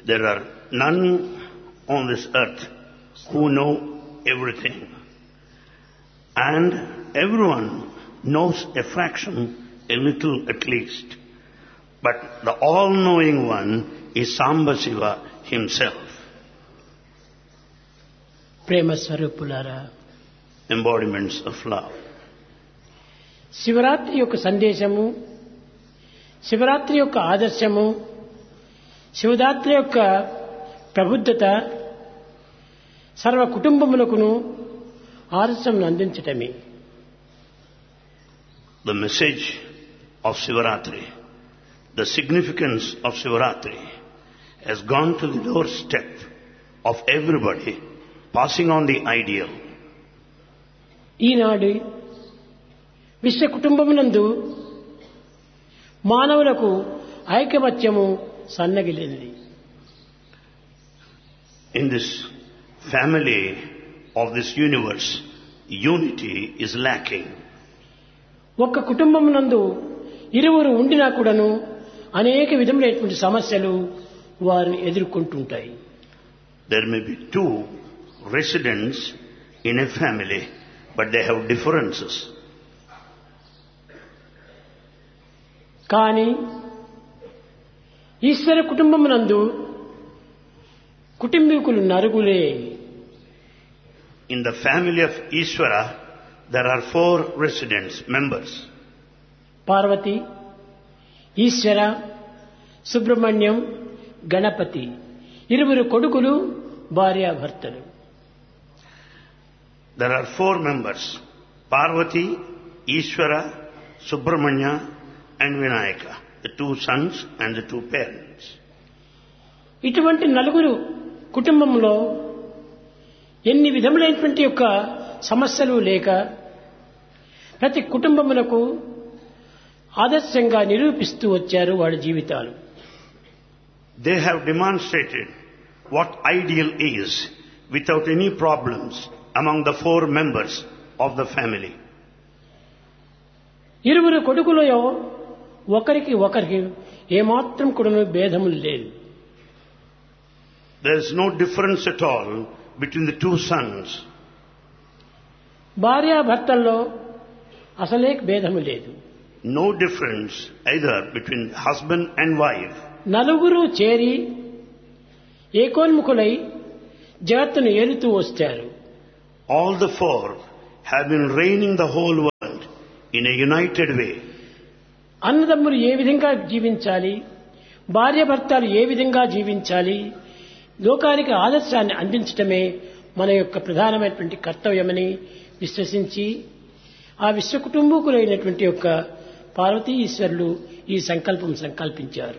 There are none on this earth who know everything. And everyone knows a fraction, a little at least. But the all-knowing one is Samba Shiva himself. ప్రేమ స్వరూపులారా, Embodiments of love. Shivaratri యొక్క సందేశము, శివరాత్రి యొక్క ఆదర్శము, శివరాత్రి యొక్క ప్రబుద్ధత సర్వ కుటుంబములకును ఆదర్శం అందించటమే. The message of Shivaratri, the significance of Shivaratri has gone to the doorstep of everybody, passing on the ideal. ఈనాడు విశ్వ కుటుంబమునందు మానవులకు ఐకమత్యము సన్నగిలింది. In this family of this universe, unity is lacking. ఒక్క కుటుంబమునందు ఇరువురు ఉండినా కూడాను అనేక విధములైనటువంటి సమస్యలు వారు ఎదుర్కొంటుంటాయి. There may be two residents in a family, but they have differences. కానీ ఈశ్వర కుటుంబమునందు కుటుంబీకులు నలుగురే. In the family of Ishvara, there are 4 residents, members. Parvati, ఈశ్వర, సుబ్రహ్మణ్యం, గణపతి, ఇరువురు కొడుకులు, భార్యాభర్తలు. There are 4 members, Parvati, Ishvara, Subramanya and Vinayaka, the 2 sons and the 2 parents. ఇటువంటి నలుగురు కుటుంబంలో ఎన్ని విధములైనటువంటి యొక్క సమస్యలు లేక ప్రతి కుటుంబములకు ఆదర్శంగా నిరూపిస్తూ వచ్చారు వాళ్ళ జీవితాలు. They have demonstrated what ideal is without any problems among the 4 members of the family. ఇరువురు కొడుకులలో ఒకరికి ఏమాత్రం కూడా భేదములు లేదు. There is no difference at all between the 2 sons. భార్యాభర్తల్లో అసలే భేదము లేదు. No difference either between husband and wife. నలుగురు చేరి ఏకోన్ముఖులై జగత్తును ఏలుతూ వచ్చారు. All the 4 have been reigning the whole world in a united way. అన్నదమ్ములు ఏ విధంగా జీవించాలి, భార్యాభర్తలు ఏ విధంగా జీవించాలి, లోకానికి ఆదర్శాన్ని అందించటమే మన యొక్క ప్రధానమైనటువంటి కర్తవ్యమని విశ్వసించి ఆ విశ్వ కుటుంబీకులైనటువంటి యొక్క పార్వతీ ఈశ్వరులు ఈ సంకల్పించారు.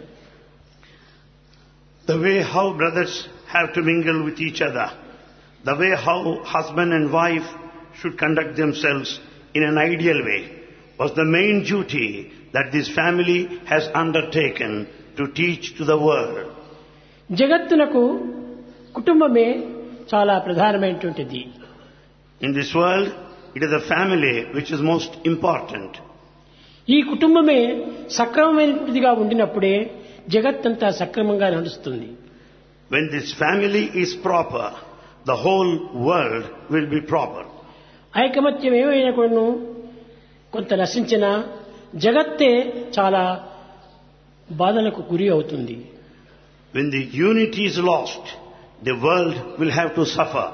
The way how brothers have to mingle with each other, the way how husband and wife should conduct themselves in an ideal way was the main duty that this family has undertaken to teach to the world. జగత్తునకు కుటుంబమే చాలా ప్రధానమైనటువంటిది. In this world, it is the family which is most important. ఈ కుటుంబమే సక్రమమైనటువంటిదిగా ఉండినప్పుడే జగత్తంతా సక్రమంగా నడుస్తుంది. When this family is proper, the whole world will be proper. ఐకమత్యం ఏమైనా కూడా కొంత నశించినా జగత్తే చాలా బాధలకు గురి అవుతుంది. When the unity is lost, the world will have to suffer.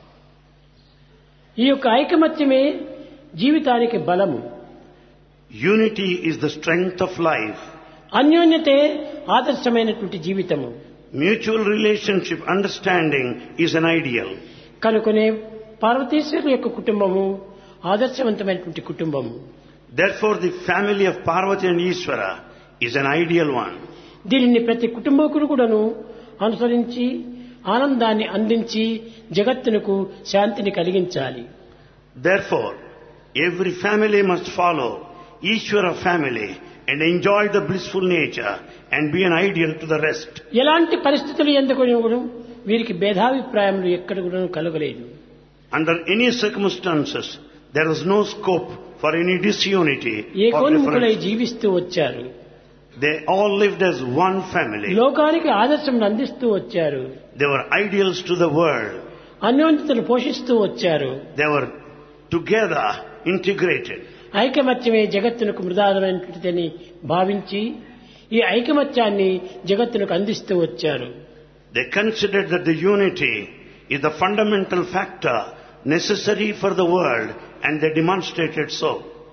ఈ యొక్క ఐకమత్యమే జీవితానికి బలము. Unity is the strength of life. అన్యోన్యతే ఆదర్శమైనటువంటి జీవితము. Mutual relationship, understanding is an ideal. కనుకనే పార్వతీశ్వరుల యొక్క కుటుంబము ఆదర్శవంతమైనటువంటి కుటుంబము. Therefore, the family of Parvati and Ishvara is an ideal one. దీనిని ప్రతి కుటుంబకుడు కూడాను అనుసరించి ఆనందాన్ని అందించి జగత్తునకు శాంతిని కలిగించాలి. Therefore, every family must follow Ishvara family and enjoy the blissful nature and be an ideal to the rest. ఎలాంటి పరిస్థితులు ఎందుకు వీరికి భేదాభిప్రాయములు ఎక్కడ కూడా కలగలేదు. Under any circumstances, there was no scope for any disunity or ఏకోన్ముఖులై difference. జీవిస్తూ వచ్చారు. They all lived as one family. లోకానికి ఆదర్శం అందిస్తూ వచ్చారు. They were ideals to the world. అన్యోన్యతను పోషిస్తూ వచ్చారు. They were together integrated. ఐకమత్యమే జగత్తునకు మృదాదమైనటువంటిదని భావించి ఈ ఐకమత్యాన్ని జగత్తునకు అందిస్తూ వచ్చారు. They considered that the unity is the fundamental factor necessary for the world, and they demonstrated so.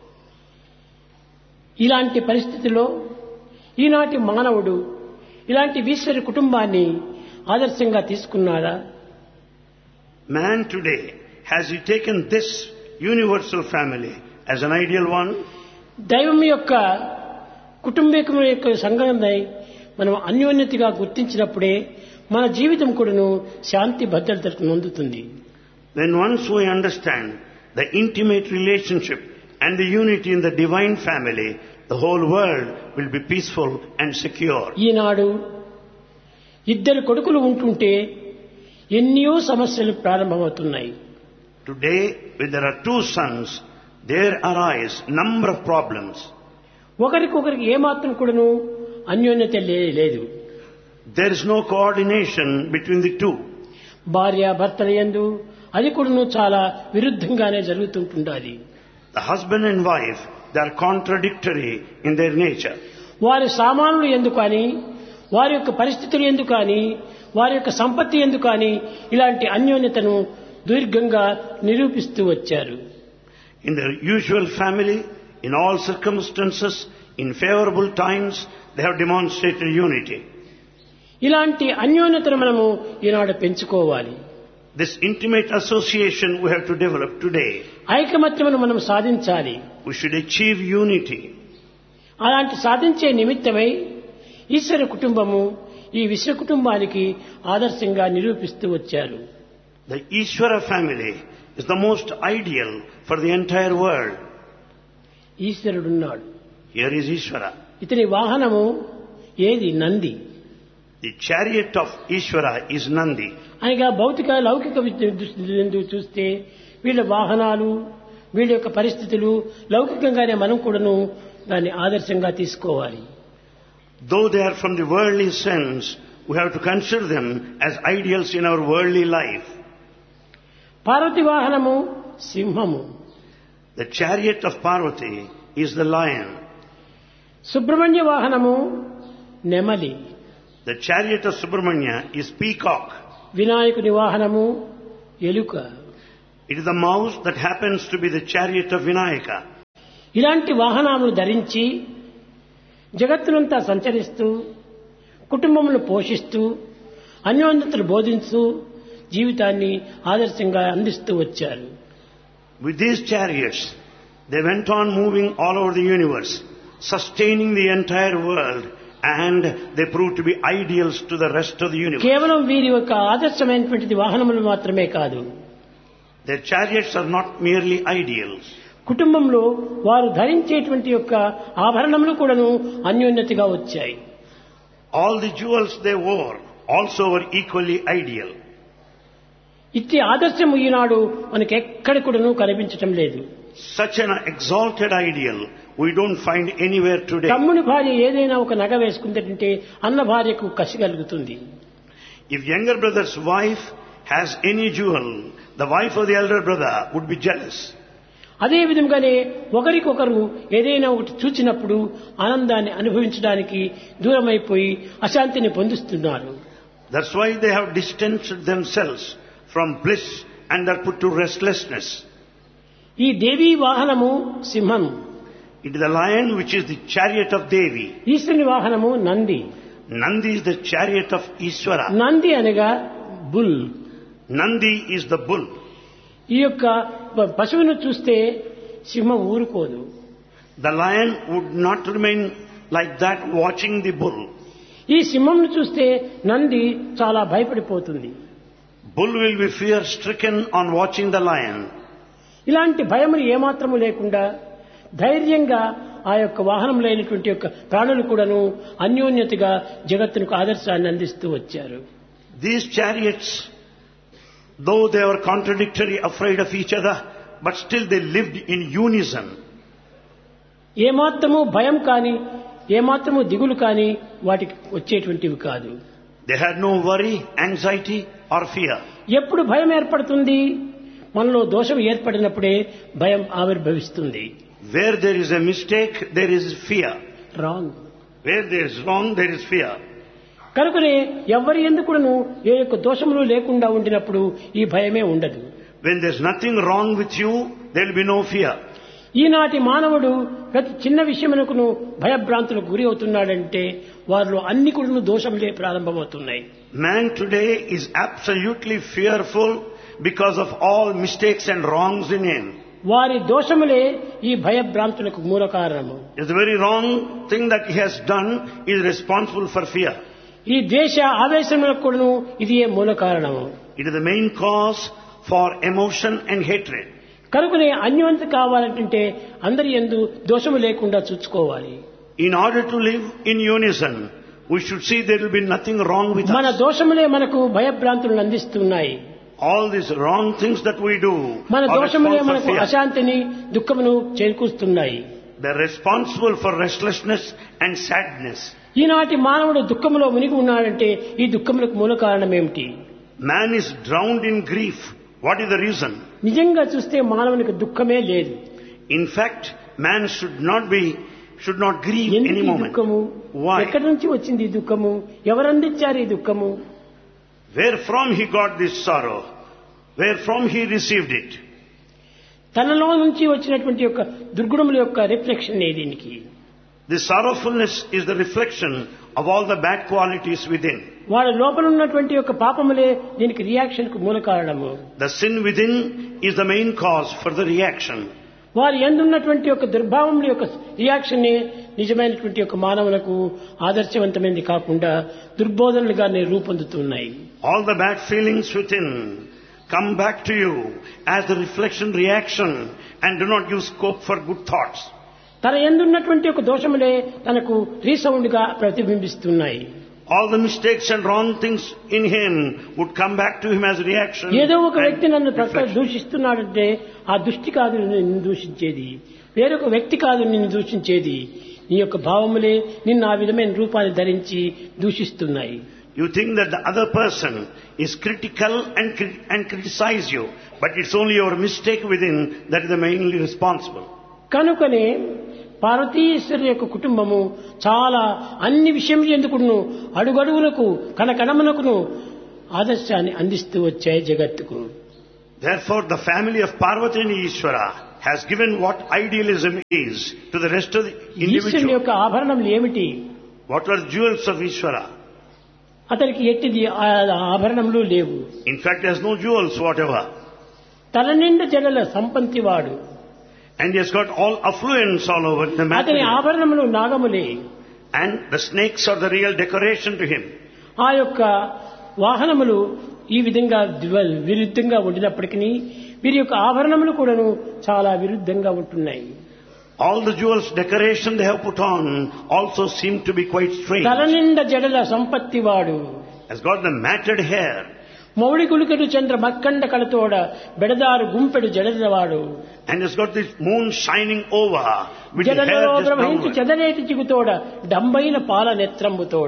ఇలాంటి పరిస్థితిలో ఈనాటి మానవుడు ఇలాంటి ఈశ్వర కుటుంబాన్ని ఆదర్శంగా తీసుకున్నాడా? Man today, has he taken this universal family as an ideal one? దైవం యొక్క కుటుంబీకుల యొక్క సంఘంపై మనం అన్యోన్యతగా గుర్తించినప్పుడే మన జీవితం కూడాను శాంతి భద్రతను పొందుతుంది. Then once we understand the intimate relationship and the unity in the divine family, the whole world will be peaceful and secure. ఈనాడు ఇద్దరు కొడుకులు ఉంటుంటే ఎన్నో సమస్యలు ప్రారంభమవుతున్నాయి. Today, when there are two sons, there arise number of problems. ఒకరికొకరికి ఏమాత్రం కూడాను అన్యోన్యత లేదు. There is no coordination between the two. భార్య భర్తల యందు అది కూడాను చాలా విరుద్ధంగానే జరుగుతుంటుంది. The husband and wife, they are contradictory in their nature. వారి సామానులు ఎందుకు అని, వారి యొక్క పరిస్థితులు ఎందుకు అని, వారి యొక్క సంపత్తి ఎందుకు అని ఇలాంటి అన్యోన్యతను దీర్ఘంగా నిరూపిస్తూ వచ్చారు. In their usual family, in all circumstances, in favorable times, they have demonstrated unity. ఇలాంటి అన్యోన్యతను మనము ఈనాడు పెంచుకోవాలి. This intimate association we have to develop today. ఐకమత్యమును మనం సాధించాలి. We should achieve unity. అలాంటి సాధించే నిమిత్తమై ఈశ్వర కుటుంబము ఈ విశ్వ కుటుంబానికి ఆదర్శంగా నిరూపిస్తూ వచ్చారు. The Ishvara family is the most ideal for the entire world. ఈశ్వరుడున్నాడు. Here is Ishvara. ఇతని వాహనము ఏది? Nandi. The chariot of Ishvara is Nandi. అనగా భౌతిక లౌకిక దృష్టి చూస్తే వీళ్ళ వాహనాలు, వీళ్ళ యొక్క పరిస్థితులు లౌకికంగానే మనం కూడాను దాన్ని ఆదర్శంగా తీసుకోవాలి. Though they are from the worldly sense, we have to consider them as ideals in our worldly life. Parvati వాహనము సింహము. The chariot of Parvati is the lion. Subrahmanya వాహనము నెమలి. The chariot of Subramanya is peacock. వినాయకుని వాహనము ఎలుక. It is the mouse that happens to be the chariot of Vinayaka. ఇలాంటి వాహనాలను ధరించి జగత్తునంతా సంచరిస్తూ కుటుంబమును పోషిస్తూ అన్యోన్యతను బోధిస్తూ జీవితాన్ని ఆదర్శంగా అందిస్తూ వచ్చారు. With these chariots, they went on moving all over the universe, sustaining the entire world, and they proved to be ideals to the rest of the universe. కేవలం వీరి యొక్క ఆదర్శమైనటువంటి వాహనములు మాత్రమే కాదు, Their chariots are not merely ideals. కుటుంబంలో వారు ధరించేటువంటి యొక్క ఆభరణములు కూడాను అన్యోన్యతగా వచ్చాయి. All the jewels they wore also were equally ideal. ఇట్టి ఆదర్శము ఈనాడు మనకి ఎక్కడ కూడాను కనిపించటం లేదు. Such an exalted ideal we don't find anywhere today. తమ్ముని భార్య ఏదైనా ఒక నగ వేసుకుంటే అన్న భార్యకు కసి కలుగుతుంది. If younger brother's wife has any jewel, the wife of the elder brother would be jealous. అదే విధంగానే ఒకరికొకరు ఏదైనా ఒకటి చూచినప్పుడు ఆనందాన్ని అనుభవించడానికి దూరమైపోయి అశాంతిని పొందుతున్నారు. That's why they have distanced themselves from bliss and are put to restlessness. ఈ దేవీ వాహనము సింహం. It is the lion which is the chariot of Devi. ఈశ్వరుని వాహనము Nandi. Nandi is the chariot of Ishvara. Nandi అనగా bull. Nandi is the bull. ఈ యొక్క పశువును చూస్తే సింహం ఊరుకోదు. The lion would not remain like that watching the bull. ఈ సింహంను చూస్తే నంది చాలా భయపడిపోతుంది. Bull will be fear stricken on watching the lion. ఇలాంటి భయములు ఏమాత్రము లేకుండా ధైర్యంగా ఆ యొక్క వాహనములైనటువంటి యొక్క ప్రాణులు కూడాను అన్యోన్యతగా జగత్తునకు ఆదర్శాన్ని అందిస్తూ వచ్చారు. These chariots, though they were contradictory, afraid of each other, but still they lived in unison. ఏమాత్రము భయం కాని ఏమాత్రము దిగులు కానీ వాటికి వచ్చేటువంటివి కాదు. They had no worry, anxiety or fear. ఎప్పుడు భయం ఏర్పడుతుంది? మనలో దోషం ఏర్పడినప్పుడే భయం ఆవిర్భవిస్తుంది. Where there is a mistake, there is fear. Wrong. Where there is wrong, there is fear. కనుకనే ఎవరి ఎందుకును ఏ యొక్క దోషములు లేకుండా ఉండినప్పుడు ఈ భయమే ఉండదు. When there is nothing wrong with you, there will be no fear. ఈనాటి మానవుడు ప్రతి చిన్న విషయమునకును భయభ్రాంతులకు గురి అవుతున్నాడంటే వారిలో అన్ని కూడా దోషములే ప్రారంభమవుతున్నాయి. Man today is absolutely fearful because of all mistakes and wrongs in him. వారి దోషములే ఈ భయభ్రాంతులకు మూల కారణము. It's the very wrong thing that he has done is responsible for fear. ఈ ద్వేష ఆవేశములకు కూడాను ఇది మూల కారణము. It is the main cause for emotion and hatred. కనుకనే అన్యోన్యత కావాలంటే అందరి యందు దోషము లేకుండా చూసుకోవాలి. In order to live in unison, we should see there will be nothing wrong with మన us. దోషములే మనకు భయభ్రాంతులను అందిస్తున్నాయి. All these wrong things that we do మన are దోషములే responsible for మనకు fear. అశాంతిని దుఃఖమును చేకూరుస్తున్నాయి. They're responsible for restlessness and sadness. ఈనాటి మానవుడు దుఃఖములో మునిగి ఉన్నాడంటే ఈ దుఃఖములకు మూల కారణం ఏమిటి? Man is drowned in grief. What is the reason? నిజంగా చూస్తే మానవునికి దుఃఖమే లేదు. In fact, man should not grieve any ఎందుకు ఈ moment. దుఃఖము? Why? ఎక్కడి నుంచి వచ్చింది ఈ దుఃఖము? ఎవరందించారు ఈ దుఃఖము? Where from he got this sorrow? Where from he received it? తనలో నుంచి వచ్చినటువంటి యొక్క దుర్గుణముల యొక్క రిఫ్లెక్షన్ దీనికి. This sorrowfulness is the reflection of all the bad qualities within. వాడి లోపల ఉన్నటువంటి యొక్క పాపములే దీనికి రియాక్షన్ కు మూల కారణము. The sin within is the main cause for the reaction. వారి ఎందున్నటువంటి యొక్క దుర్భావముల యొక్క రియాక్షన్ నిజమైనటువంటి యొక్క మానవులకు ఆదర్శవంతమైనది కాకుండా దుర్బోధనలుగా రూపొందుతున్నాయి. All the bad feelings within come back to you as the reflection reaction and do not give scope for good thoughts. తన ఎందున్నటువంటి యొక్క దోషములే తనకు రీసౌండ్ గా ప్రతిబింబిస్తున్నాయి. All the mistakes and wrong things in him would come back to him as reaction. ఏదో ఒక వ్యక్తి నన్ను and ప్రక్కన reflection. దూషిస్తున్నాడంటే ఆ దృష్టి కాదు నిన్ను దూషించేది, వేరొక వ్యక్తి కాదు నిన్ను దూషించేది, నీ యొక్క భావములే నిన్ను ఆ విధమైన రూపాన్ని ధరించి దూషిస్తున్నాయి. You think that the other person is critical and criticize you, but it's only your mistake within that is the mainly responsible. కనుకనే పార్వతీశ్వరు యొక్క కుటుంబము చాలా అన్ని విషయములు ఎందుకును అడుగడుగులకు కణకణమునకును ఆదర్శాన్ని అందిస్తూ వచ్చాయి జగత్తుకు. Therefore, the family of Parvati and Ishvara has given what idealism is to the rest of the ఈశ్వరుని individual. యొక్క ఆభరణములు ఏమిటి? What were the jewels of Ishvara? అతనికి ఎట్టిది ఆభరణములు లేవు. In fact, there's no jewels whatever. తల నిండా జడల సంపంతివాడు. And he has got all affluence all over the అతని material. ఆభరణములు నాగములే. And the snakes are the real decoration to him. ఆ యొక్క వాహనములు ఈ విధంగా విరుద్ధంగా ఉండినప్పటికీ వీరి యొక్క ఆభరణములు కూడాను చాలా విరుద్ధంగా ఉంటున్నాయి. All the jewels decoration they have put on also seem to be quite strange. తల నిండా జడల సంపత్తివాడు. Has got the matted hair. మౌడి గులికెడు Chandra మక్కండ కళతోడ బెడదారు గుంపెడు జడలవాడు. And has got this moon shining over with the జడలో hair just ప్రవహించి downward. చెదరేటి చిగుతోడ డంబైన పాల నెత్రంబుతోడ.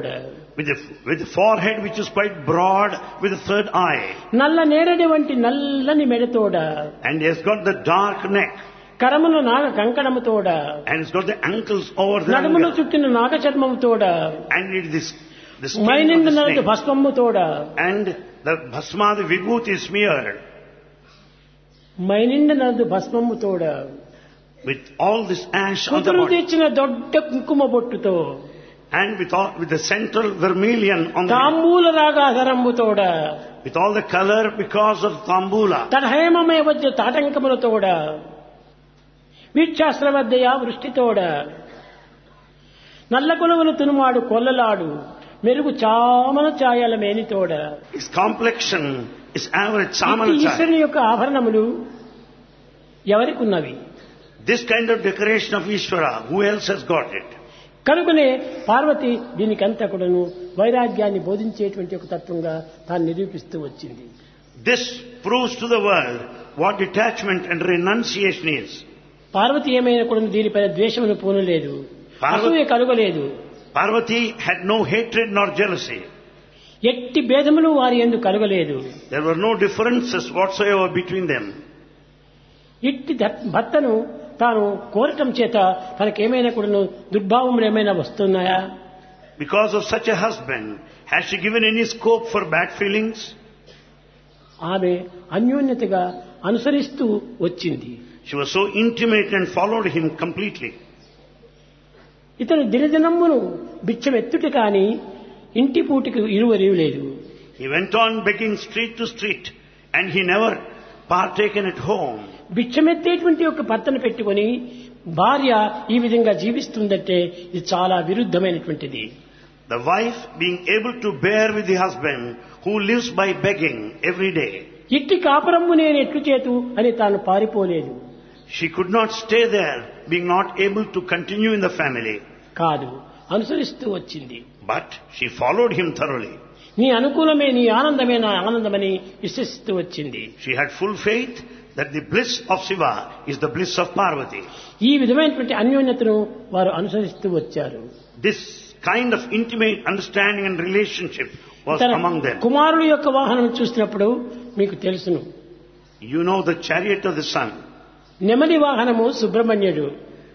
With the forehead which is quite broad with the third eye. నల్ల నేరడి వంటి నల్లని మెడతోడ. And he has got the dark neck. కరమున Naga కంకణముతోడ. And he's got the ankles over the నడుమును ankle. చుట్టిన నాగ చర్మముతోడ. And it is the skin మైనిండ of the నరటి snake. భస్మముతోడ. And the bhasma, the vibhuti is smeared. మైనిండ నరదు భస్మముతోడ. With all this ash on the కుదురు body. తెచ్చిన దొడ్డ కుంకుమ బొట్టుతో. And with the central vermilion on the తాంబూల రాగాధరంబుతోడ. with all the color because of Tambula. తన హేమమయ వద్ద తాటంకములతోడ. వీక్షాస్త్రవద్దయా వృష్టితోడ. నల్ల కొలువులు తునుమాడు కొల్లలాడు మెరుగు చామన ఛాయల మేనితోడ. His complexion is average ఇట్టి samana chai. ఈశ్వరుని యొక్క ఆభరణములు ఎవరికి ఉన్నవి? This kind of decoration of Ishvara, who else has got it? కనుకనే పార్వతి దీనికంతా కూడాను వైరాగ్యాన్ని బోధించేటువంటి ఒక తత్వంగా తాను నిరూపిస్తూ వచ్చింది. This proves to the world what detachment and renunciation is. Parvati ఏమైనా కూడా దీనిపైన ద్వేషమును పూనలేదు. అసూయ కలుగలేదు. Parvati had no hatred nor jealousy. ఎట్టి భేదములు వారి యందు కలుగలేదు. There were no differences whatsoever between them. ఇట్టి భర్తను తాను కోరటం చేత తనకేమైనా కూడా దుర్భావములు ఏమైనా వస్తున్నాయా? Because of such a husband, has she given any scope for bad feelings? ఆమె అన్యోన్యతగా అనుసరిస్తూ వచ్చింది. She was so intimate and followed him completely. ఇతను దినదినమ్మును బిచ్చమెత్తుట కాని ఇంటి పూటికి ఇరువరి లేదు. He went on begging street to street and he never partaken at home. బిచ్చమెత్తేటువంటి ఒక భర్తను పెట్టుకొని భార్య ఈ విధంగా జీవిస్తుందంటే ఇది చాలా విరుద్ధమైనటువంటిది. The wife being able to bear with the husband who lives by begging every day. ఇట్టి కాపురమ్ము నేను ఎట్లు చేతు అని తాను పారిపోలేదు. She could not stay there, being not able to continue in the family. కాదు, అనుసరిస్తూ వచ్చింది. But she followed him thoroughly. నీ అనుకూలమే నీ ఆనందమే నా ఆనందమని విశ్వసిస్తూ వచ్చింది. She had full faith that the bliss of Shiva is the bliss of Parvati. ఈ విధమైనటువంటి అన్యోన్యతను వారు అనుసరిస్తూ వచ్చారు. This kind of intimate understanding and relationship was among them. కుమారుడు యొక్క వాహనం చూసినప్పుడు మీకు తెలుసును. You know the chariot of the sun. నెమలి వాహనము సుబ్రహ్మణ్యుడు.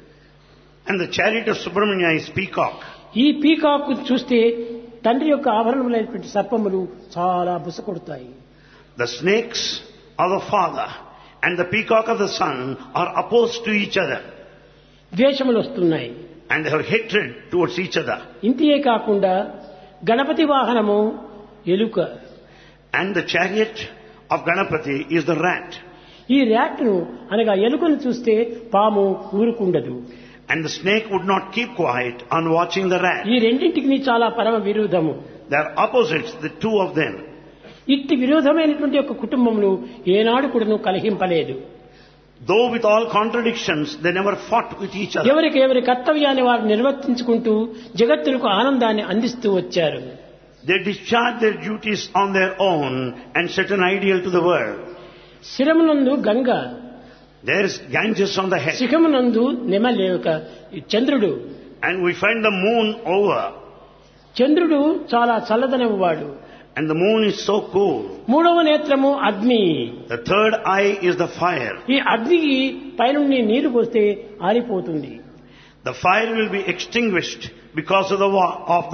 And the chariot of Subramanya is peacock. ఈ పీకాక్ చూస్తే తండ్రి యొక్క ఆభరణములైనటువంటి సర్పములు చాలా బుసకొడతాయి. The snakes of the father and the peacock of the son are opposed to each other. ద్వేషములు వస్తున్నాయి. And they have hatred towards each other. ఇంతియే కాకుండా గణపతి వాహనము ఎలుక. And the chariot of Ganapati is the rat. ఈ ర్యాట్ను అనగా ఎలుకను చూస్తే పాము ఊరుకుండదు. And the snake would not keep quiet on watching the rat. ఈ రెండింటికి చాలా పరమ విరోధము. They are opposites, the two of them. ఇట్టి విరోధమైనటువంటి ఒక కుటుంబములు ఏనాడు కూడాను కలహింపలేదు. Though with all contradictions, they never fought with each other. ఎవరికి ఎవరి కర్తవ్యాన్ని వారు నిర్వర్తించుకుంటూ జగత్తులకు ఆనందాన్ని అందిస్తూ వచ్చారు. They discharge their duties on their own and set an ideal to the world. శిరమునందు Ganga, There is Ganges on the head. శిఖమునందు నెమలి ఒక చంద్రుడు. And we find the moon over. చంద్రుడు చాలా చల్లదనము వాడు. And the moon is so cool. మూడవ నేత్రము అగ్ని. The third eye is the fire. ఈ అగ్నికి పైనుండి నీరు పోస్తే ఆరిపోతుంది. The fire will be extinguished because of the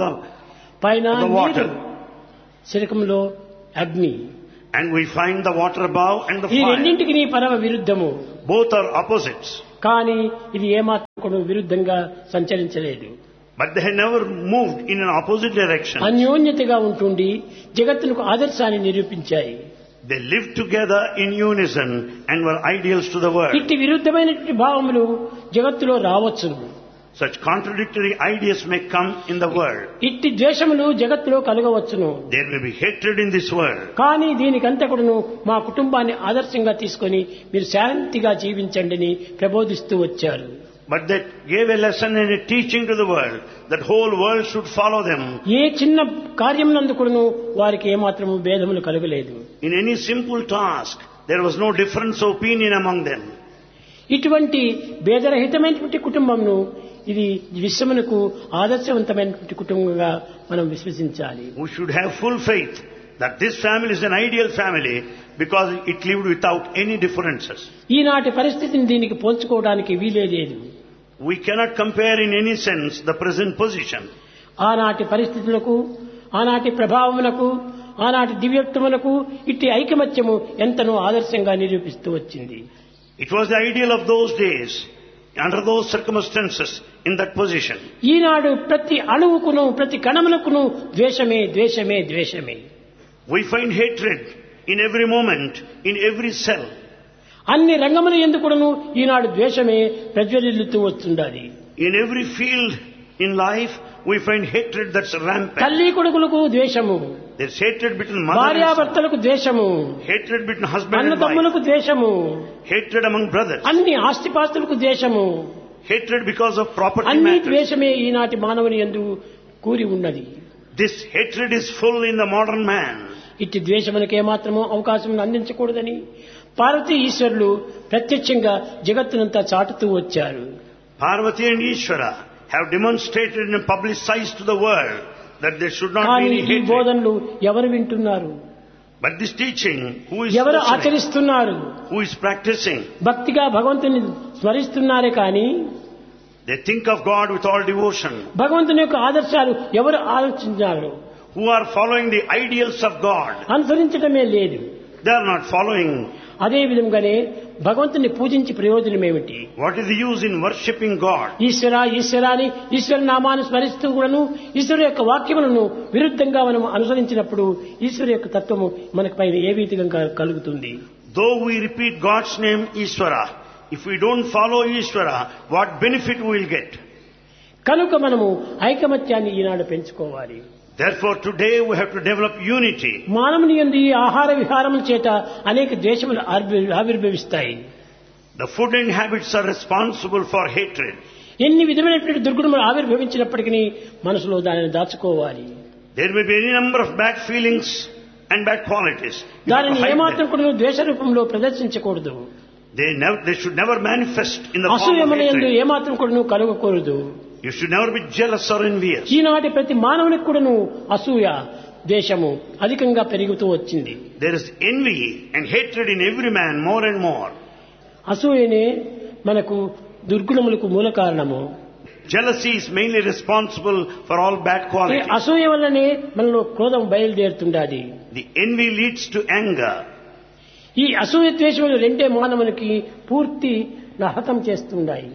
పైన water. శిఖములో అగ్ని. And we find the water above and the ఈ fire. రెండింటికి నీ పరమ విరుద్ధము. Both are opposites. కానీ ఇది ఏమాత్రం విరుద్ధంగా సంచరించలేదు. But they have never moved in an opposite direction. అన్యోన్యతగా ఉంటుండి జగత్తులకు ఆదర్శాన్ని నిరూపించాయి. They lived together in unison and were ideals to the world. ఇట్టి విరుద్ధమైనటువంటి భావములు జగత్తులో రావచ్చును. Such contradictory ideas may come in the world. ఇట్టి ద్వేషములు జగత్తులో కలగవచ్చును. There may be hatred in this world. కానీ దీనికంతా కూడాను మా కుటుంబాన్ని ఆదర్శంగా తీసుకొని మీరు శాంతిగా జీవించండి అని ప్రబోధిస్తూ వచ్చారు. But that gave a lesson and a teaching to the world that whole world should follow them. ఏ చిన్న కార్యమునందు కూడాను వారికి ఏమాత్రము భేదములు కలగలేదు. In any simple task, there was no difference of opinion among them. ఇటువంటి భేదరహితమైనటువంటి కుటుంబంను ఇది విశ్వమునకు ఆదర్శవంతమైనటువంటి కుటుంబంగా మనం విశ్వసించాలి. We should have full faith that this family is an ideal family because it lived without any differences. ఈనాటి పరిస్థితిని దీనికి పోల్చుకోవడానికి వీలే లేదు. We cannot compare in any sense the present position. ఆనాటి పరిస్థితులకు, ఆనాటి ప్రభావములకు, ఆనాటి దివ్యత్వములకు ఇట్టి ఐకమత్యము ఎంతనో ఆదర్శంగా నిరూపిస్తూ వచ్చింది. It was the ideal of those days, under those circumstances, in that position. ఈనాడు ప్రతి అణువుకును ప్రతి కణములకును ద్వేషమే ద్వేషమే ద్వేషమే. We find hatred in every moment, in every cell. అన్ని రంగముల యందు కూడాను ఈనాడు ద్వేషమే ప్రజ్వలిల్లుతూ వస్తుండాలి. In every field in life, we find hatred that's rampant. తల్లి కొడుకులకు ద్వేషము, There's hatred between mother and son. భార్యాభర్తలకు ద్వేషము, Hatred between husband and అన్నదమ్ములకు wife. ద్వేషము, Hatred among brothers. అన్ని ఆస్తిపాస్తులకు ద్వేషము, Hatred because of property అన్ని matters. ద్వేషమే ఈనాటి మానవుని యందు కూరి ఉన్నది. This hatred is full in the modern man. ఇట్టి ద్వేషమునకు ఏమాత్రమూ అవకాశం అందించకూడదని పార్వతీ ఈశ్వరులు ప్రత్యక్షంగా జగత్తునంతా చాటుతూ వచ్చారు. Parvati and Ishvara have demonstrated and publicized to the world that there should not be కానీ any ఈ hatred. బోధనలు ఎవరు వింటున్నారు? But this teaching, who is ఎవరు listening, ఆచరిస్తున్నారు? who is practicing? భక్తిగా భగవంతుని స్మరిస్తున్నారే కానీ They think of God with all devotion. భగవంతుని యొక్క ఆదర్శాలు ఎవరు ఆలోచించారు? Who are following the ideals of God. అనుసరించడమే లేదు. They are not following. అదే విధంగానే భగవంతుని పూజించి ప్రయోజనం ఏమిటి? What is the use in worshipping God? ఈశ్వర ఈశ్వర అని ఈశ్వర నామాన్ని స్మరిస్తూ కూడాను ఈశ్వరు యొక్క వాక్యములను విరుద్ధంగా మనం అనుసరించినప్పుడు ఈశ్వరు యొక్క తత్వము మనకు పైన ఏ విధంగా కలుగుతుంది? Though we repeat God's name Ishvara, if we don't follow Ishvara, what benefit we will get? కనుక మనము ఐకమత్యాన్ని ఈనాడు పెంచుకోవాలి. Therefore today we have to develop unity. మానవుని యందు ఈ ఆహార విహారముల చేత అనేక ద్వేషములు ఆవిర్భవిస్తాయి. The food and habits are responsible for hatred. ఎన్ని విధమైనటువంటి దుర్గుణములు ఆవిర్భవించినప్పటికీ మనసులో దానిని దాచుకోవాలి. There may be any number of bad feelings and bad qualities. You have to దానిని hide ఏమాత్రం them. కూడా ద్వేష రూపంలో ప్రదర్శించకూడదు. They should never manifest in the form of అసూయముల యందు hatred. ఏమాత్రం కూడా కలగకూడదు. You should never be jealous or envious. ఈనాటి ప్రతి మానవునికి కూడాను అసూయ ద్వేషము అధికంగా పెరుగుతూ వచ్చింది. There is envy and hatred in every man more and more. అసూయనే మనకు దుర్గుణములకు మూల కారణము. Jealousy is mainly responsible for all bad ఈ qualities. అసూయ వల్లనే మనలో క్రోధం బయలుదేరుతుండాలి. The envy leads to anger. ఈ అసూయ ద్వేషములు రెండే మానవునికి పూర్తి నహతం చేస్తుండాయి.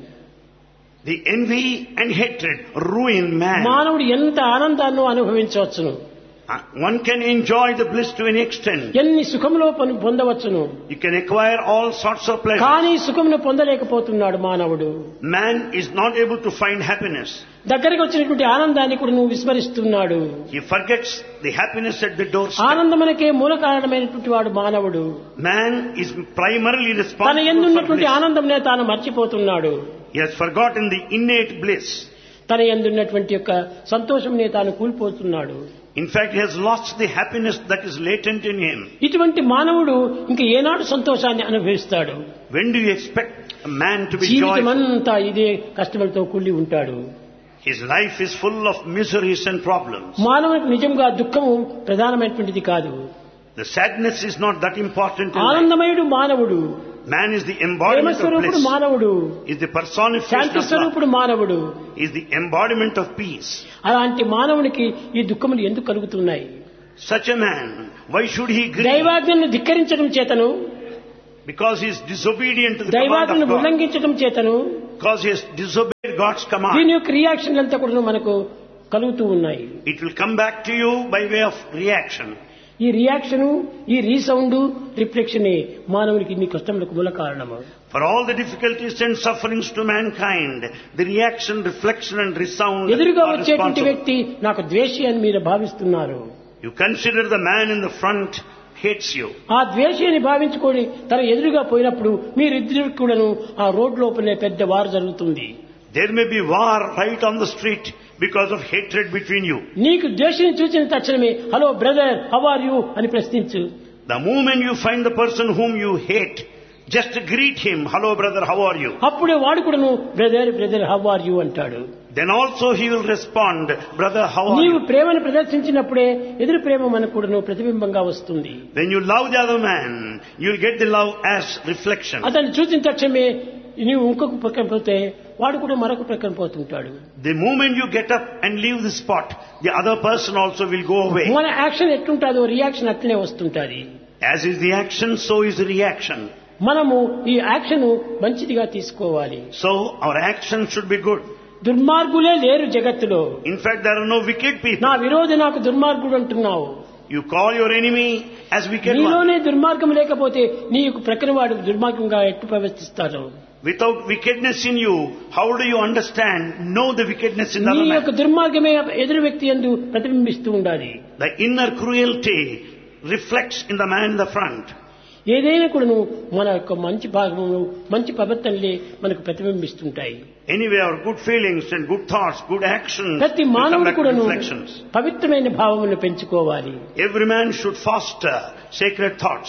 The envy and hatred ruin man. మానవుడు ఎంత ఆనందాన్ని అనుభవించవచ్చును, One can enjoy the bliss to an extent. ఎన్ని సుఖంలో పొందవచ్చును, You can acquire all sorts of pleasure. కానీ సుఖమును పొందలేకపోతున్నాడు మానవుడు. Man is not able to find happiness. దగ్గరికి వచ్చినటువంటి ఆనందాన్ని కూడా నువ్వు విస్మరిస్తున్నాడు. He forgets the happiness at the doorstep. ఆనందమునకే మూల కారణమైనటువంటి వాడు మానవుడు. Man is primarily తన responsible for ఎందున్నటువంటి bliss. ఆనందంనే తాను మర్చిపోతున్నాడు. He has forgotten the innate bliss. తన ఎందున్నటువంటి యొక్క సంతోషంనే తాను కూలిపోతున్నాడు. In fact, he has lost the happiness that is latent in him. ఇటువంటి మానవుడు ఇంక ఏనాడు సంతోషాన్ని అనుభవిస్తాడు? When do you expect a man to be జీవితం joyful? అంతా ఇదే కష్టములతో కూలి ఉంటాడు. His life is full of miseries and problems. మానవునికి నిజంగా దుఃఖము ప్రధానమైనటువంటిది కాదు. The sadness is not that important in life. ఆనందమయుడు మానవుడు, Man is the Prema embodiment of స్వరూపుడు bliss. మానవుడు, Is the personification Shanti of love. స్వరూపుడు మానవుడు. Is the embodiment of peace. అలాంటి మానవునికి ఈ దుఃఖములు ఎందుకు కలుగుతున్నాయి? Such a man, why should he grieve? దైవాజ్ఞను ధిక్కరించడం చేతను, Because he is disobedient to the command దైవాజ్ఞను of God. ఉల్లంఘించడం చేతను Because he has disobeyed God's command. దీని యొక్క రియాక్షన్ అంతా కూడా మనకు కలుగుతూ ఉన్నాయి. It will come back to you by way of reaction. ఈ రియాక్షను, ఈ రీసౌండ్, రిఫ్లెక్షన్ మానవునికి ఇన్ని కష్టములకు మూల కారణము. For all the difficulties and sufferings to mankind, the reaction, reflection and resound ఎదురుగా are వచ్చేటువంటి responsible. వ్యక్తి నాకు ద్వేషి అని మీరు భావిస్తున్నారు. You consider the man in the front hates you. ఆ ద్వేషి అని భావించుకొని తన ఎదురుగా పోయినప్పుడు మీరిద్దరు కూడాను ఆ రోడ్ లోపలే పెద్ద వారు జరుగుతుంది. There may be war right on the street because of hatred between you. నీకు ద్వేషిని చూసిన తక్షణమే hello brother how are you అని ప్రశ్నించు. The moment you find the person whom you hate, just greet him, hello brother, how are you? అప్పుడే వాడు కూడాను brother brother how are you అంటాడు. Then also he will respond, brother, how are నీవు you? ప్రేమను ప్రదర్శించినప్పుడే ఎదురు ప్రేమ మనకు కూడాను ప్రతిబింబంగా వస్తుంది. When you love the other man, you will get the love as reflection. అతన్ని చూసిన తక్షణమే నీవు ఇంకొక ప్రక్కన పోతే వాడు కూడా మరొక ప్రక్కన పోతుంటాడు. The moment you get up and leave the spot, the other person also will go away. మన యాక్షన్ ఎట్లుంటాదో రియాక్షన్ అట్లనే వస్తుంటది. As is the action, so is the reaction. మనము ఈ యాక్షన్ మంచిదిగా తీసుకోవాలి. So our action should be good. దుర్మార్గులే లేరు జగత్తులో. In fact, there are no wicked people. నా విరోధి నాకు దుర్మార్గుడు అంటున్నావు. You call your enemy as wicked one. నీలోనే దుర్మార్గం లేకపోతే నీకు ప్రక్కన వాడు దుర్మార్గంగా ఎట్టు ప్రవర్తిస్తాడు? Without wickedness in you, how do you understand, know the wickedness in the నీ other యొక్క man? దుర్మార్గమే ఎదురు వ్యక్తి యందు ప్రతిబింబిస్తూ ఉండాలి. The inner cruelty reflects in the man in the front. ఏదైనా కూడా మన యొక్క మంచి భాగములు మంచి ప్రవర్తనలే మనకు ప్రతిబింబిస్తుంటాయి. Anyway, our good feelings and good thoughts, good actions ప్రతి will come మానవుడు back to కూడాను reflections. పవిత్రమైన భావములను పెంచుకోవాలి. Every man should foster sacred thoughts.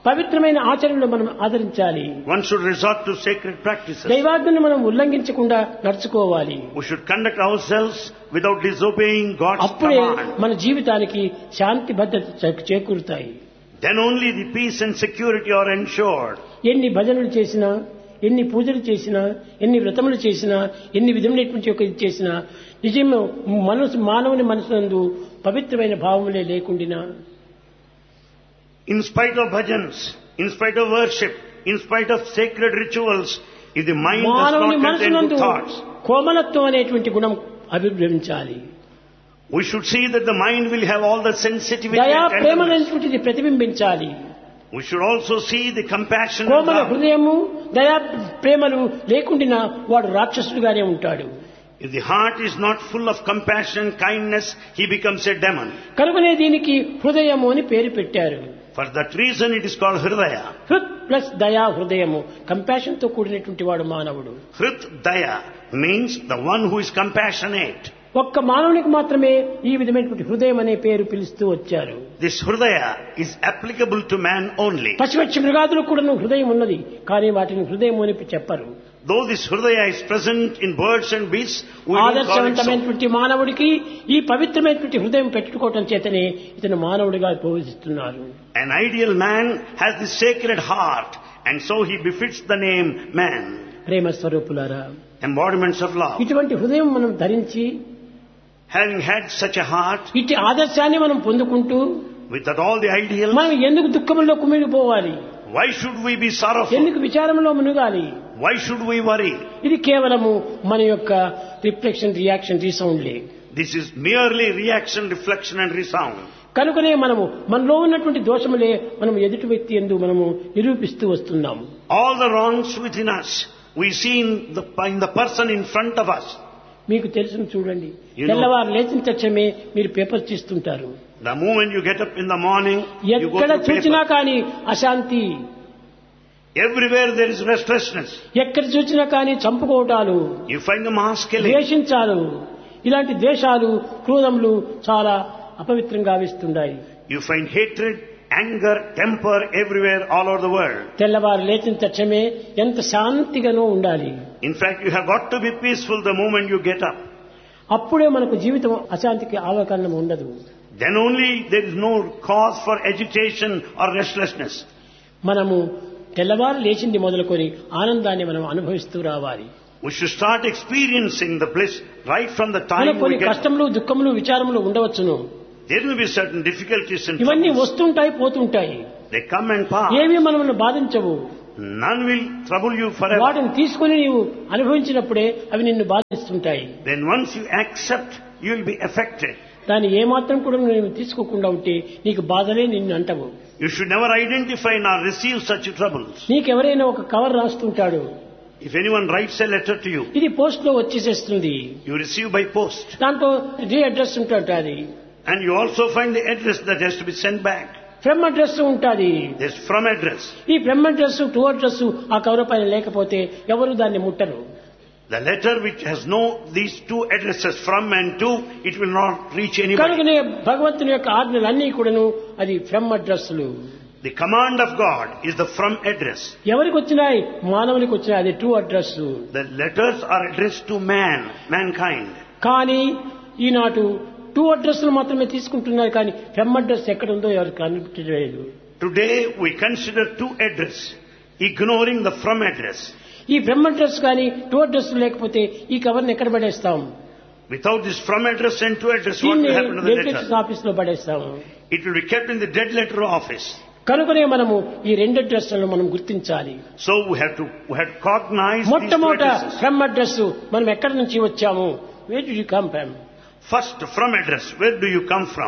పవిత్రమైన ఆచరణలు మనం ఆచరించాలి. One should resort to sacred practices. దైవాజ్ఞను మనం ఉల్లంఘించకుండా నడుచుకోవాలి. We should conduct ourselves without disobeying God's అప్పుడే command. మన జీవితానికి శాంతి భద్రత చేకూరుతాయి. Then only the peace and security are ensured. ఎన్ని భజనలు చేసినా, ఎన్ని పూజలు చేసినా, ఎన్ని వ్రతములు చేసినా, ఎన్ని విధములైనటువంటి ఒక ఇది చేసినా, నిజంగా మానవుని మనసునందు పవిత్రమైన భావములే లేకుండినా, In spite of bhajans, in spite of worship, in spite of sacred rituals, if the mind does మానవుని not contain మనసునందు good thoughts, కోమలత్వం అనేటువంటి గుణం అభివృద్ధించాలి. we should see that the mind will have all the sensitivity దయా and tenderness. ప్రేమలనేటువంటిది ప్రతిబింబించాలి. We should also see the compassion and Komala love. హృదయము దయా ప్రేమలు లేకుండినా వాడు రాక్షసుడుగానే ఉంటాడు. If the heart is not full of compassion, kindness, he becomes a demon. కనుకనే దీనికి హృదయము అని పేరు పెట్టారు. For that reason it is called Hridaya. హృత్ plus దయా హృదయము, కంపాషన్ తో కూడినటువంటి వాడు మానవుడు. Hrit Daya means the one who is compassionate. ఒక్క మానవునికి మాత్రమే ఈ విధమైనటువంటి హృదయం అనే పేరు పిలుస్తూ వచ్చారు. This Hridaya is applicable to man only. పశుపక్షి మృగాదులకు కూడా హృదయం ఉన్నది, కానీ వాటిని హృదయం అని చెప్పరు. Though this Hridaya is present in birds and beasts, we don't call it so. ఆదర్శవంతమైనటువంటి మానవుడికి ఈ పవిత్రమైనటువంటి హృదయం పెట్టుకోవటం చేతనే ఇతను మానవుడిగా బోధిస్తున్నారు. An ideal man has this sacred heart, and so he befits the name man. ప్రేమ స్వరూపులారా, Embodiments of love. ఇటువంటి హృదయం మనం ధరించి, Having had such a heart, ఇటు ఆదర్శాన్ని మనం పొందుకుంటూ, with all the ideals, మనం ఎందుకు దుఃఖంలో కుమిలిపోవాలి? why should we be sorrowful? ఎందుకు విచారంలో మునుగాలి? Why should we worry? ఇది కేవలము మన యొక్క reflection, reaction, రీసౌండ్లే. This is merely reaction, reflection and resound. కనుకనే మనలో ఉన్నటువంటి దోషములే మనం ఎదుటి వ్యక్తి యందు మనము నిరూపిస్తూ వస్తున్నాము. All the wrongs within us, we see in the person in front of us. మీకు తెలుసును చూడండి, You know- తెల్లవారు లేచిన తక్షణమే మీరు పేపర్ చేస్తుంటారు. The moment you get up in the morning, you go ఎక్కడ to చూసినా paper. కానీ అశాంతి, Everywhere there is restlessness. ఎక్కడ చూసినా కానీ చంపుకోవటాలు, You find the mass killing. ద్వేషించాలు, ఇలాంటి ద్వేషాలు, క్రోధములు చాలా అపవిత్రంగా ఆవిస్తున్నాయి. You find hatred, anger, temper everywhere all over the world. తెల్లవారు లేచిన తక్షణమే ఎంత శాంతిగానో ఉండాలి. In fact, you have got to be peaceful the moment you get up. అప్పుడే మనకు జీవితం అశాంతికి అవకాశం ఉండదు. Then only there is no cause for agitation or restlessness. మనము తెల్లవారు లేచింది మొదలుకొని ఆనందాన్ని మనం అనుభవిస్తూ రావాలి. We should start experiencing the bliss right from the time మనకు we కొన్ని get up. కష్టములు, దుఃఖములు, విచారములు ఉండవచ్చును. There will be certain difficulties and ఇవన్నీ troubles. వస్తుంటాయి, పోతుంటాయి. They come and pass. ఏవి మనల్ని బాధించవు. None will trouble you forever. వాటిని తీసుకుని నీవు అనుభవించినప్పుడే అవి నిన్ను బాధిస్తుంటాయి. Then once you accept, you will be affected. దాన్ని ఏమాత్రం కూడా నువ్వు తీసుకోకుండా ఉంటే నీకు బాధలే నిన్ను అంటవు. You should never identify nor receive such troubles. నీకెవరైనా ఒక cover రాస్తుంటాడు, If anyone writes a letter to you, ఇది పోస్ట్ లో వచ్చేసేస్తుంది, you receive by post. దాంట్లో రీ అడ్రస్ ఉంటుంది, And you also find the address that has to be sent back. From address ఉంటుంది. There's from address. ఈ from address, to address ఆ cover పైన లేకపోతే ఎవరు దాన్ని ముట్టరు. The letter which has these two addresses, from and to, it will not reach anybody. కనుకనే భగవంతుని యొక్క ఆజ్ఞలన్నీ కూడాను అది ఫ్రమ్ అడ్రస్లు. The command of God is the from address. ఎవరికి వచ్చినాయి? మానవునికి వచ్చినాయి, అది to address. The letters are addressed to mankind. కానీ ఈనాటి టు అడ్రస్ మాత్రమే తీసుకుంటున్నారు, కానీ ఫ్రమ్ అడ్రస్ ఎక్కడ ఉందో ఎవరికి కనిపించలేదు. Today we consider to address, ignoring the from address. ఈ ఫ్రమ్ అడ్రస్ కానీ టు అడ్రస్ లేకపోతే ఈ కవర్ని ఎక్కడ పడేస్తాం? Without this from address and to address, what will happen to the letter? Office లో పడేస్తాము. It will be kept in the dead letter office. కనుకనే మనము ఈ రెండు అడ్రస్లను మనం గుర్తించాలి. So we have to cognize these two మొట్టమొదట addresses. ఫ్రమ్ అడ్రస్, మనం ఎక్కడి నుంచి వచ్చాము, wear D you come from. First, from address, where do you come from?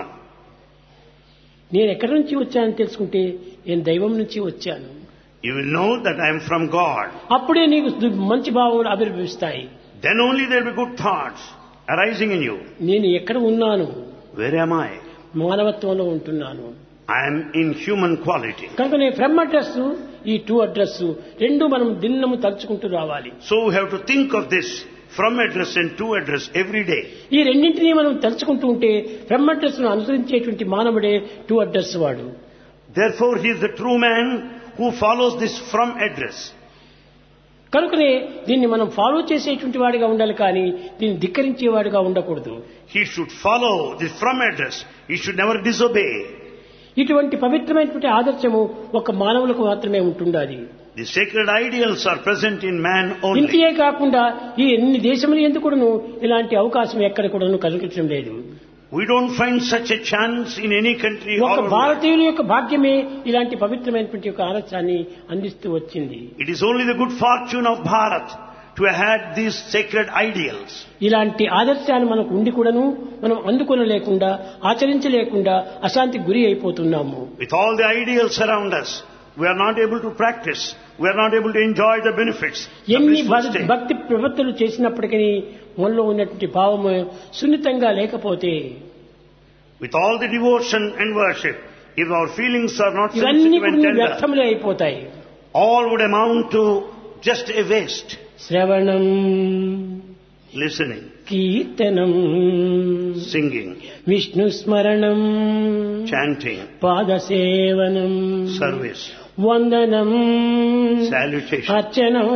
నేను ఎక్కడి నుంచి వచ్చానని తెలుసుకుంటే నేను దైవం నుంచి వచ్చాను. You will know that I am from God. అప్పుడే నీకు మంచి భావములు ఆవిర్భవిస్తాయి. Then only there will be good thoughts arising in you. నేను ఎక్కడ ఉన్నాను? Where am I? మానవత్వంలో ఉంటున్నాను. I am in human quality. కనుక నేను ఫ్రమ్ అడ్రస్, ఈ టు అడ్రస్ రెండు మనం దినము తలుచుకుంటూ రావాలి. So we have to think of this from address and to address every day. ఈ రెండింటినీ మనం తలుచుకుంటూ ఉంటే ఫ్రమ్ అడ్రస్ ను అనుసరించేటువంటి మానవుడే టు అడ్రస్ వాడు. Therefore, he is the true man who follows this from address. కనుకనే దీన్ని మనం ఫాలో చేసేటువంటి వాడిగా ఉండాలి, కానీ దీన్ని ధిక్కరించేవాడిగా ఉండకూడదు. He should follow this from address. He should never disobey. ఇటువంటి పవిత్రమైనటువంటి ఆదర్శము ఒక మానవులకు మాత్రమే ఉంటుండాలి. The sacred ideals are present in man only. ఇంతే కాకుండా ఈ ఎన్ని దేశములు ఎందుకు కూడాను ఇలాంటి అవకాశం ఎక్కడ కూడాను కలుగటం లేదు. We don't find such a chance in any country. ఒక భారతీయుల యొక్క భాగ్యమే ఇలాంటి పవిత్రమైనటువంటి ఒక ఆదర్శాన్ని అందిస్తూ వచ్చింది. It is only the good fortune of Bharat to have had these sacred ideals. ఇలాంటి ఆదర్శాలు మనకు ఉండి కూడాను మనం అందుకొనలేకుండా ఆచరించలేకుండా అశాంతికి గురి అయిపోతున్నాము. With all the ideals around us, we are not able to practice. We are not able to enjoy the benefits. ఎన్ని భక్తి ప్రవృత్తులు చేసినప్పటికీ మనలో ఉన్నటువంటి భావము సున్నితంగా లేకపోతే, with all the devotion and worship, if our feelings are not ఇవన్నీ sensitive and కూడా tender, వ్యర్థములే అయిపోతాయి. all would amount to just a waste. శ్రవణం, Listening, కీర్తనం, singing, విష్ణు స్మరణం, chanting, పాదసేవనం, service, వందనం, salutation, అర్చనం,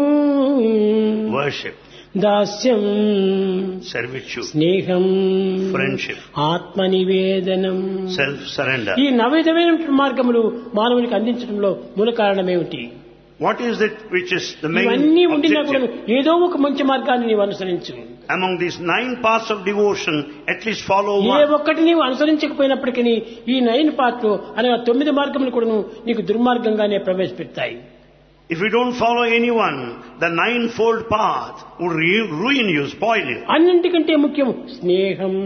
worship, దాస్యం, servitude, స్నేహం, friendship, ఆత్మనివేదనం, self-surrender. ఈ నవవిధమైన మార్గములు మానవునికి అందించడంలో మూల కారణమేమిటి? What is it which is the main ఇవన్నీ ఉండినా కూడా objective? ఏదో ఒక మంచి మార్గాన్ని నీవు అనుసరించు. Among these 9 paths of devotion, at least follow A one. ఒక్కటి నీవు అనుసరించకపోయినప్పటికీ ఈ 9 పాత్రలు అనగా 9 మార్గములు కూడా నీకు దుర్మార్గంగానే ప్రవేశపెడతాయి. If you don't follow anyone, the 9-fold path would ruin you, spoil you. అన్నింటికంటే ముఖ్యం స్నేహం,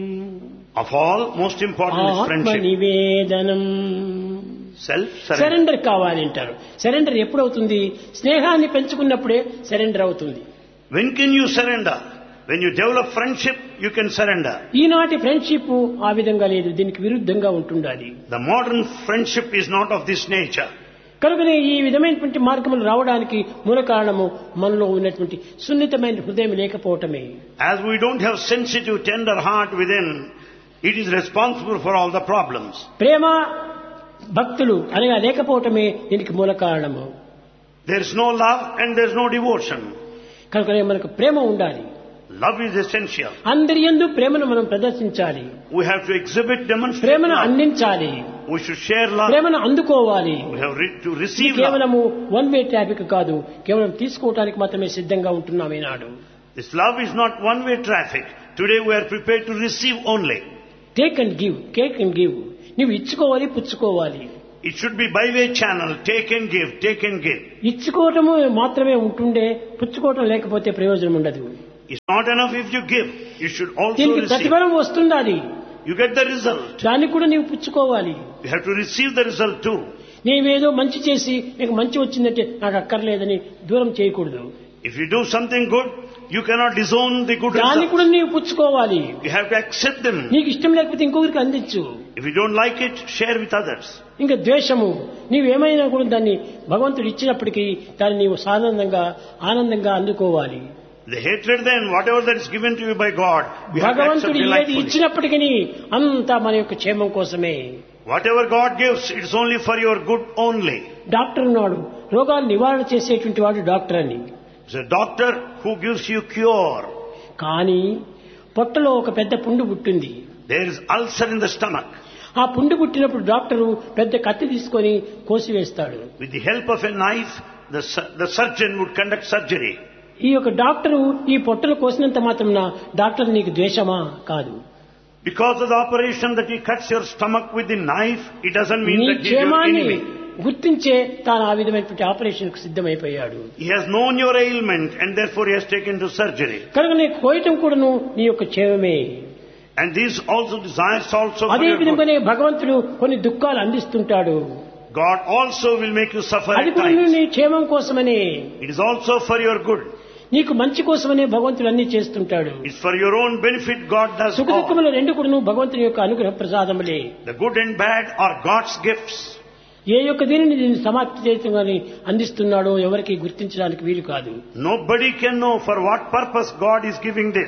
Of all, most important is friendship. ఆత్మనివేదనం, Self-surrender. Surrender కావాలి అంటారు. సరెండర్ ఎప్పుడవుతుంది? స్నేహాన్ని పెంచుకున్నప్పుడే సరెండర్ అవుతుంది. When can you surrender? When you develop friendship, you can surrender. ఈనాటి friendship ఆ విధంగా లేదు, దీనికి విరుద్ధంగా ఉంటుండాలి. The modern friendship is not of this nature. కనుకనే ఈ విధమైనటువంటి మార్గములు రావడానికి మూల కారణము మనలో ఉన్నటువంటి సున్నితమైన హృదయం లేకపోవటమే. As we don't have sensitive, tender heart within, it is responsible for all the problems. ప్రేమ భక్తులు అనగా లేకపోవటమే దీనికి మూల కారణము. There is no love and there is no devotion. కనుకనే మనకు ప్రేమ ఉండాలి. Love is essential. అందరి యందు ప్రేమను మనం ప్రదర్శించాలి. We have to exhibit, demonstrate ప్రేమను love. అందించాలి. We should share love. ప్రేమను అందుకోవాలి. We have to receive love. కేవలము వన్ వే ట్రాఫిక్ కాదు, కేవలం తీసుకోవడానికి మాత్రమే సిద్ధంగా ఉంటున్నాం ఈనాడు. This love is not one-way traffic. Today we are prepared to receive only. Take and give, take and give. నువ్వు ఇచ్చుకోవాలి, పుచ్చుకోవాలి. It should be by-way channel. Take and give, take and give. ఇచ్చుకోవటము మాత్రమే ఉంటుండే, పుచ్చుకోవటం లేకపోతే ప్రయోజనం ఉండదు. It's not enough if you give. You should also దీనికి receive. ప్రతిఫలం వస్తుండాలి. You get the result. దాన్ని కూడా నీవు పుచ్చుకోవాలి. You have to receive the result too. నీవేదో మంచి చేసి నీకు మంచి వచ్చిందంటే నాకు అక్కర్లేదని దూరం చేయకూడదు. If you do something good, you cannot disown the good దాన్ని result. కూడా నీవు పుచ్చుకోవాలి. You have to accept them. నీకు ఇష్టం లేకపోతే ఇంకొకరికి అందించు. If you don't like it, share with others. ఇంకా ద్వేషము, నీవేమైనా కూడా దాన్ని భగవంతుడు ఇచ్చినప్పటికీ దాన్ని నీవు ఆనందంగా అందుకోవాలి. The hatred then, whatever that is given to you by God, you have to accept భగవంతుడు ఏది delightfully. ఇచ్చినప్పటికీ అంతా మన యొక్క క్షేమం కోసమే. Whatever God gives, it is only for your good only. Doctor ఉన్నాడు, రోగాలు నివారణ చేసేటువంటి వాడు డాక్టర్ అని. It's a doctor who gives you cure. కానీ పొట్టలో ఒక పెద్ద పుండు పుట్టింది. There is ulcer in the stomach. ఆ పుండు పుట్టినప్పుడు డాక్టరు పెద్ద కత్తి తీసుకొని కోసివేస్తాడు. With the help of a knife, the surgeon would conduct surgery. ఈ యొక్క డాక్టరు ఈ పొట్టలు కోసినంత మాత్రం డాక్టర్ నీకు ద్వేషమా? కాదు. Because of the operation that he cuts your stomach with the knife, it doesn't mean నీ that he is your క్షేమాన్ని enemy. గుర్తించే తాను ఆ విధమైనటువంటి ఆపరేషన్ కు సిద్ధమైపోయాడు. He has known your ailment and therefore he has taken to surgery. కనుక నీ కోయటం కూడాను నీ యొక్క క్షేమమే. And these also desires also for అదే your good. విధంగానే భగవంతుడు కొన్ని దుఃఖాలు అందిస్తుంటాడు. God also will make you suffer అది at కూడా times. నీ క్షేమం కోసమనే, It is also for your good. నీకు మంచి కోసమనే భగవంతుడు అన్ని చేస్తుంటాడు. It's for your own benefit God does సుఖ all. దుఃఖములు రెండు కూడాను భగవంతుని యొక్క అనుగ్రహ ప్రసాదములే. The good and bad are God's gifts. ఏ యొక్క దీనిని సమాప్తి చేయటంగాని అందిస్తున్నాడో ఎవరికి గుర్తించడానికి వీలు కాదు. Nobody can know for what purpose God is giving this.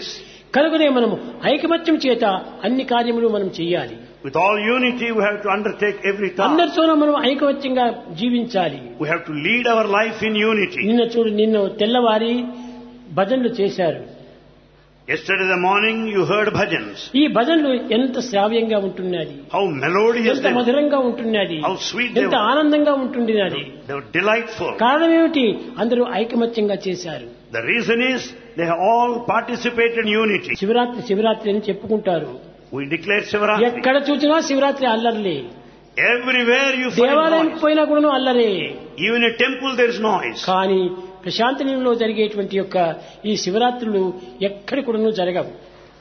కనుకనే మనము ఐకమత్యం చేత అన్ని కార్యములు మనం చేయాలి. With all unity, we have to undertake every task. అందరితోనూ మనం ఐకమత్యంగా జీవించాలి. We have to lead our life in unity. నిన్న తెల్లవారి భజనలు చేశారు. Yesterday the morning you heard bhajans. ఈ భజనలు ఎంత శ్రావ్యంగా ఉంటున్నది, How melodious ఎంత they were. మధురంగా ఉంటున్నది, How sweet they ఎంత were. ఆనందంగా ఉంటున్నది. They were delightful. కారణం ఏమిటి? అందరూ ఐకమత్యంగా చేశారు. The reason is they have all participated in unity. Shivaratri అని చెప్పుకుంటారు. We declare Shivaratri. ఎక్కడ చూసినా శివరాత్రి అల్లర్లే. Everywhere you find దేవాలయానికి noise. పోయినా కూడా అల్లరే. Even in a temple there is noise. కానీ ప్రశాంతనిలో జరిగేటువంటి యొక్క ఈ శివరాత్రులు ఎక్కడి కూడా జరగవు.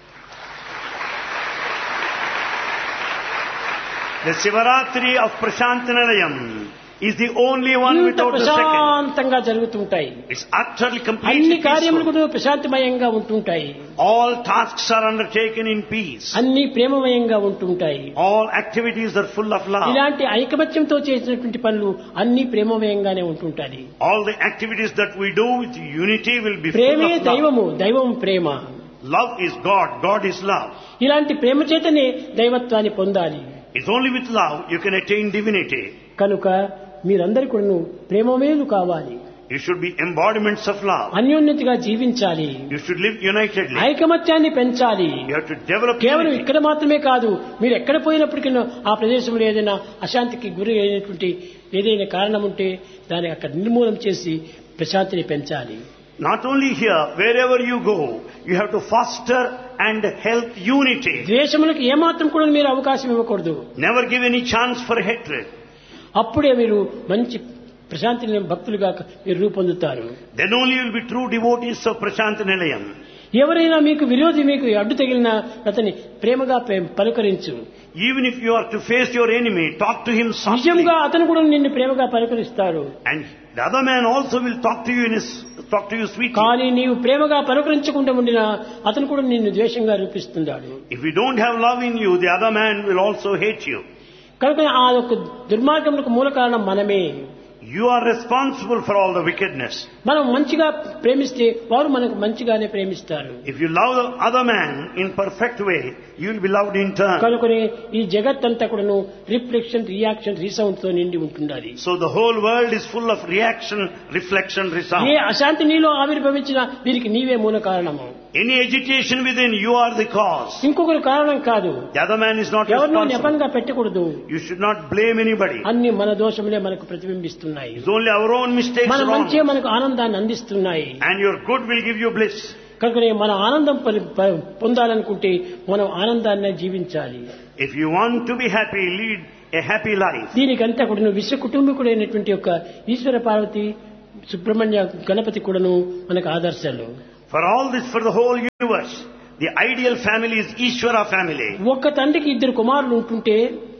The Shivaratri of Prashantanalayam is the only one ఇంత without the second. ప్రశాంతంగా జరుగుతుంటాయి. It's utterly అన్ని completely కార్యములు peaceful. కూడా ప్రశాంతమయంగా ఉంటుంటాయి. All tasks are undertaken in peace. అన్ని ప్రేమమయంగా ఉంటుంటాయి. All activities are full of love. ఇలాంటి ఐకమత్యంతో చేసినటువంటి పనులు అన్ని ప్రేమమయంగానే ఉంటుంటాయి. All the activities that we do with unity will be full ప్రేమే of love. దైవము, దైవం ప్రేమ. Love is God, God is love. ఇలాంటి ప్రేమ చేతనే దైవత్వాన్ని పొందాలి. It's only with love you can attain divinity. కనుక మీరందరూ కూడా ప్రేమమేలు కావాలి. You should be embodiments of love. అన్యోన్యతగా జీవించాలి. You should live unitedly. ఐకమత్యాన్ని పెంచాలి. You have to develop కేవలం unity. ఇక్కడ మాత్రమే కాదు, మీరు ఎక్కడ పోయినప్పటికీ ఆ ప్రదేశంలో ఏదైనా అశాంతికి గురి అయినటువంటి ఏదైనా కారణం ఉంటే దాన్ని అక్కడ నిర్మూలన చేసి ప్రశాంతిని పెంచాలి. Not only here, wherever you go, you have to foster and help unity. ద్వేషములకు ఏమాత్రం కూడా మీరు అవకాశం ఇవ్వకూడదు. Never give any chance for hatred. అప్పుడే మీరు మంచి ప్రశాంతిని భక్తులుగా మీరు రూపొందుతారు. Then only you will be true devotees of Prashantanalayam. ఎవరైనా మీకు విరోధి మీకు అడ్డు తగిలినా అతన్ని ప్రేమగా పలకరించు. Even if you are to face your enemy, talk to him softly. నిజంగా అతను కూడా నిన్ను ప్రేమగా పలకరిస్తాడు. And the other man also will talk to you sweetly. కానీ నీవు ప్రేమగా పలకరించకుండా ఉండినా అతను కూడా నిన్ను ద్వేషంగా రూపిస్తున్నాడు. If you don't have love in you, the other man will also hate you. కనుక ఆ యొక్క దుర్మార్గములకు మూల కారణం మనమే. You are responsible for all the wickedness. మనం మంచిగా ప్రేమిస్తే వారు మనకు మంచిగానే ప్రేమిస్తారు. If you love the other man in perfect way, you will be loved in turn. కనుకనే ఈ జగత్తంతా కూడాను రిఫ్లెక్షన్, రియాక్షన్, రీసౌండ్ తో నిండి ఉంటున్నది. So the whole world is full of reaction, reflection, resound. ఏ అశాంతి నీలో ఆవిర్భవించినా వీరికి నీవే మూల కారణము. Any agitation within, you are the cause. ఇంకొకరు కారణం కాదు. The other man is not ఎవరినో responsible. నెపంగా పెట్టకూడదు. You should not blame anybody. అన్ని మన దోషములే మనకు ప్రతిబింబిస్తున్నాయి. It's only our own mistakes మన wrong. మంచే మనకు ఆనందాన్ని అందిస్తున్నాయి. And your good will give you bliss. కనుకనే మన ఆనందం పొందాలనుకుంటే మనం ఆనందాన్ని జీవించాలి. If you want to be happy, lead a happy life. దీనికంతా కూడా విశ్వ కుటుంబీకుడైనటువంటి యొక్క ఈశ్వర పార్వతి, సుబ్రహ్మణ్య, గణపతి కూడాను మనకు ఆదర్శాలు. For all this, for the whole universe, the ideal family is Ishvara family. ఒక్క తండ్రికి ఇద్దరు కుమారులు ఉంటుంటే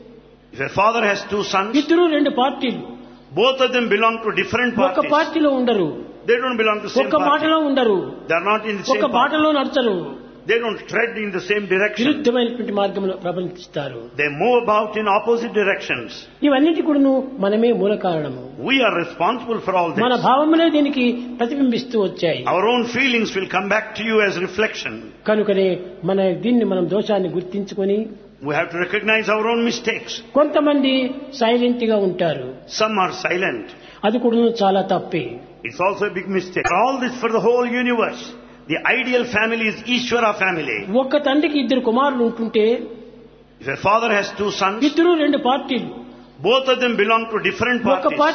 If a father has two sons, ఇద్దరు రెండు పార్టీలు. both of them belong to different ఒక్క parties. పార్టీలో ఉండరు. They don't belong to the same ఒక్క party. బాటలో ఉండరు. They are not in the same ఒక్క party. బాటలో నడచరు. They don't tread in the same direction. విరుద్ధమైనటువంటి మార్గంలో ప్రవర్తిస్తారు. They move about in opposite directions. ఇవన్నిటి కూడాను మనమే మూల కారణము. We are responsible for all మన this. భావములే దీనికి ప్రతిబింబిస్తూ వచ్చాయి. Our own feelings will come back to you as reflection. కనుకనే దీన్ని మనం దోషాన్ని గుర్తించుకొని We have to recognize our own mistakes. కొంతమంది సైలెంట్ గా ఉంటారు. Some are silent. అది కూడా చాలా తప్పే. It's also a big mistake. For all this, for the whole universe, the ideal family is Ishvara family. ఒక్క తండ్రికి ఇద్దరు కుమారులు ఉంటుంటే If a father has two sons, ఇద్దరు రెండు పార్టీలు. both of them belong to different ఒక్క parties.